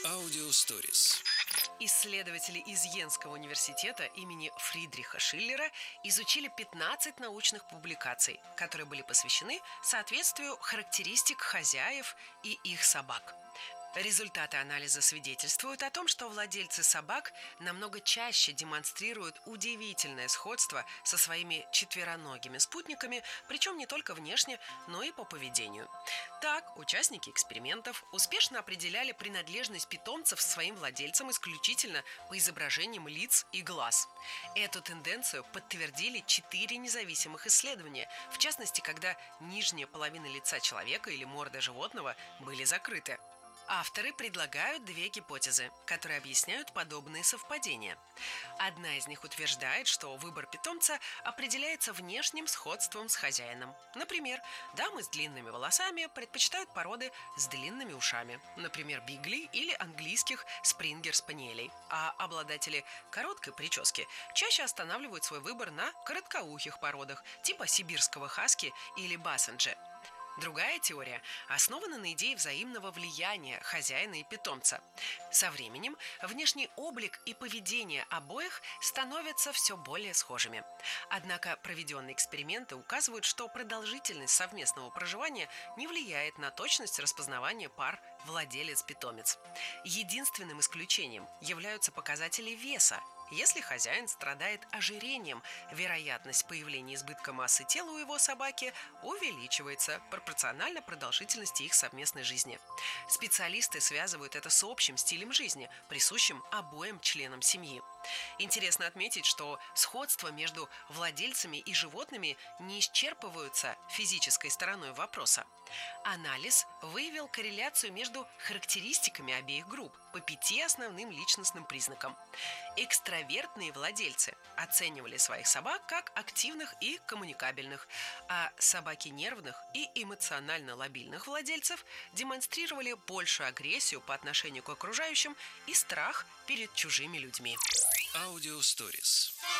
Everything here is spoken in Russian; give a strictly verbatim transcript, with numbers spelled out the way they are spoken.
Аудиосторис. Исследователи из Йенского университета имени Фридриха Шиллера изучили пятнадцать научных публикаций, которые были посвящены соответствию характеристик хозяев и их собак. Результаты анализа свидетельствуют о том, что владельцы собак намного чаще демонстрируют удивительное сходство со своими четвероногими спутниками, причем не только внешне, но и по поведению. Так, участники экспериментов успешно определяли принадлежность питомцев своим владельцам исключительно по изображениям лиц и глаз. Эту тенденцию подтвердили четыре независимых исследования, в частности, когда нижняя половина лица человека или морда животного были закрыты. Авторы предлагают две гипотезы, которые объясняют подобные совпадения. Одна из них утверждает, что выбор питомца определяется внешним сходством с хозяином. Например, дамы с длинными волосами предпочитают породы с длинными ушами, например, бигли или английских спрингер-спаниелей, а обладатели короткой прически чаще останавливают свой выбор на короткоухих породах, типа сибирского хаски или бассенджи. Другая теория основана на идее взаимного влияния хозяина и питомца. Со временем внешний облик и поведение обоих становятся все более схожими. Однако проведенные эксперименты указывают, что продолжительность совместного проживания не влияет на точность распознавания пар владелец-питомец. Единственным исключением являются показатели веса. Если хозяин страдает ожирением, вероятность появления избытка массы тела у его собаки увеличивается пропорционально продолжительности их совместной жизни. Специалисты связывают это с общим стилем жизни, присущим обоим членам семьи. Интересно отметить, что сходства между владельцами и животными не исчерпываются физической стороной вопроса. Анализ выявил корреляцию между характеристиками обеих групп по пяти основным личностным признакам. Экстравертные владельцы оценивали своих собак как активных и коммуникабельных, а собаки нервных и эмоционально лабильных владельцев демонстрировали большую агрессию по отношению к окружающим и страх перед чужими людьми. Аудиосторис.